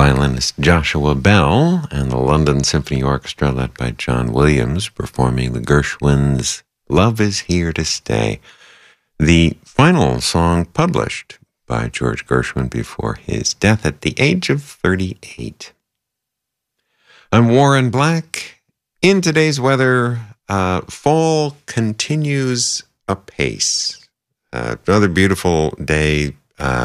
violinist Joshua Bell and the London Symphony Orchestra led by John Williams performing the Gershwins' Love Is Here to Stay, the final song published by George Gershwin before his death at the age of 38. I'm Warren Black. In today's weather, fall continues apace. Another beautiful day.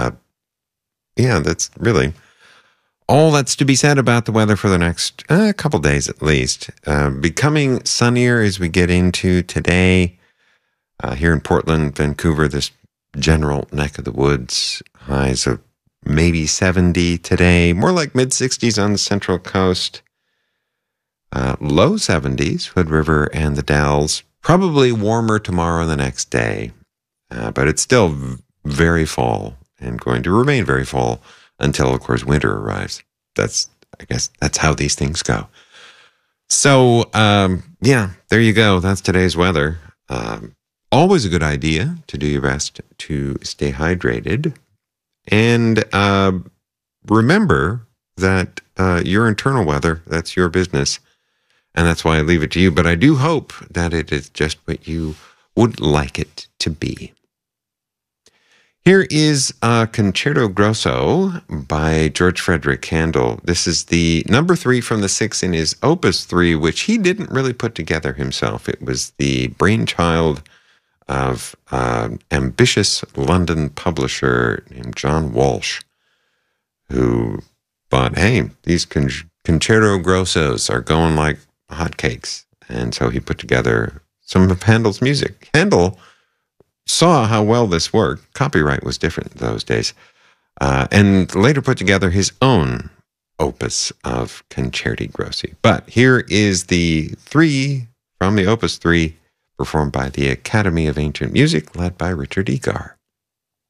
That's really all that's to be said about the weather for the next couple days at least. Becoming sunnier as we get into today. Here in Portland, Vancouver, this general neck of the woods, highs of maybe 70 today, more like mid-60s on the Central Coast. Low 70s, Hood River and the Dalles. Probably warmer tomorrow and the next day. But it's still very fall and going to remain very fall until, of course, winter arrives. I guess that's how these things go. So, there you go. That's today's weather. Always a good idea to do your best to stay hydrated. And remember that your internal weather, that's your business. And that's why I leave it to you. But I do hope that it is just what you would like it to be. Here is Concerto Grosso by George Frederick Handel. This is the number 3 from the 6 in his Opus 3, which he didn't really put together himself. It was the brainchild of ambitious London publisher named John Walsh, who thought, hey, these Concerto Grossos are going like hotcakes. And so he put together some of Handel's music. Handel saw how well this worked. Copyright was different in those days. And later put together his own opus of Concerti Grossi. But here is the 3 from the Opus 3, performed by the Academy of Ancient Music, led by Richard Egar.